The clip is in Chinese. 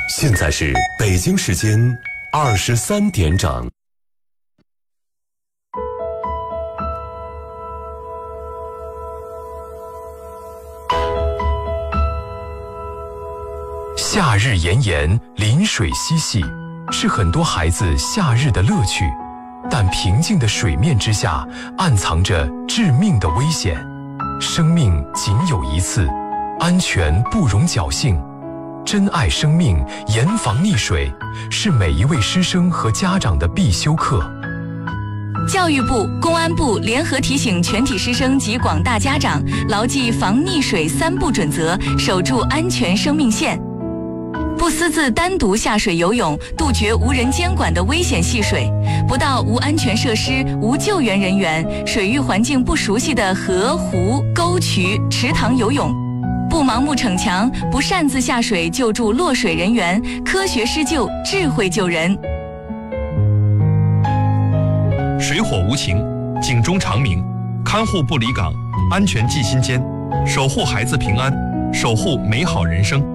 现在是北京时间23点整。夏日炎炎，临水嬉戏，是很多孩子夏日的乐趣。但平静的水面之下，暗藏着致命的危险。生命仅有一次，安全不容侥幸。珍爱生命，严防溺水，是每一位师生和家长的必修课。 教育部、公安部联合提醒全体师生及广大家长，牢记防溺水3不准则，守住安全生命线。不私自单独下水游泳，杜绝无人监管的危险戏水；不到无安全设施、无救援人员、水域环境不熟悉的河、湖、沟渠、池塘游泳；不盲目逞强，不擅自下水救助落水人员，科学施救，智慧救人。 水火无情，警钟长鸣，看护不离岗，安全记心间，守护孩子平安，守护美好人生。